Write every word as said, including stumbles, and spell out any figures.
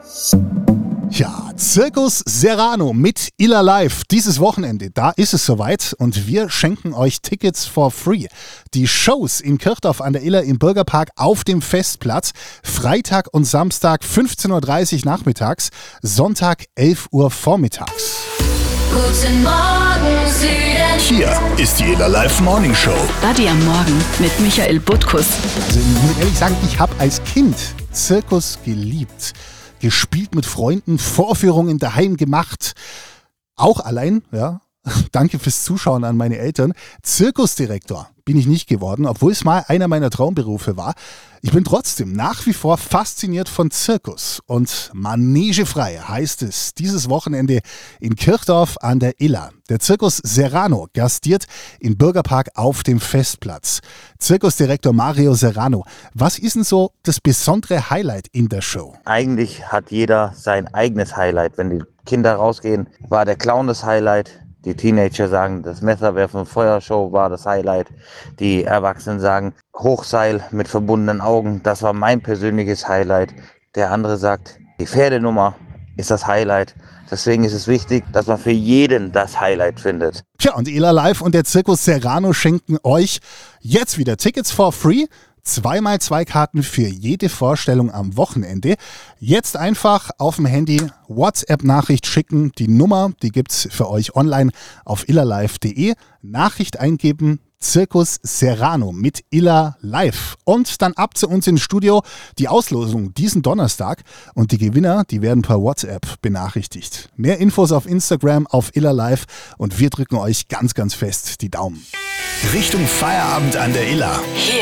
Ja, Circus Serrano mit Illa Live. Dieses Wochenende, da ist es soweit und wir schenken euch Tickets for free. Die Shows in Kirchdorf an der Iller im Bürgerpark auf dem Festplatz. Freitag und Samstag fünfzehn Uhr dreißig nachmittags, Sonntag elf Uhr vormittags. Guten Morgen, Süden. Hier ist die Illa Live Morning Show. Buddy am Morgen mit Michael Butkus. Also ich muss ehrlich sagen, ich habe als Kind Zirkus geliebt. Gespielt mit Freunden, Vorführungen daheim gemacht. Auch allein, ja. Danke fürs Zuschauen an meine Eltern. Zirkusdirektor bin ich nicht geworden, obwohl es mal einer meiner Traumberufe war. Ich bin trotzdem nach wie vor fasziniert von Zirkus. Und manegefrei heißt es dieses Wochenende in Kirchdorf an der Iller. Der Circus Serrano gastiert im Bürgerpark auf dem Festplatz. Zirkusdirektor Mario Serrano, was ist denn so das besondere Highlight in der Show? Eigentlich hat jeder sein eigenes Highlight. Wenn die Kinder rausgehen, war der Clown das Highlight. Die Teenager sagen, das Messerwerfen Feuershow war das Highlight. Die Erwachsenen sagen, Hochseil mit verbundenen Augen, das war mein persönliches Highlight. Der andere sagt, die Pferdenummer ist das Highlight. Deswegen ist es wichtig, dass man für jeden das Highlight findet. Tja, und Illa Live und der Circus Serrano schenken euch jetzt wieder Tickets for free. Zweimal zwei Karten für jede Vorstellung am Wochenende. Jetzt einfach auf dem Handy WhatsApp-Nachricht schicken. Die Nummer, die gibt's für euch online auf illerlive punkt de. Nachricht eingeben, Circus Serrano mit Illa Live. Und dann ab zu uns ins Studio. Die Auslosung diesen Donnerstag. Und die Gewinner, die werden per WhatsApp benachrichtigt. Mehr Infos auf Instagram, auf Illa Live. Und wir drücken euch ganz, ganz fest die Daumen. Richtung Feierabend an der Iller.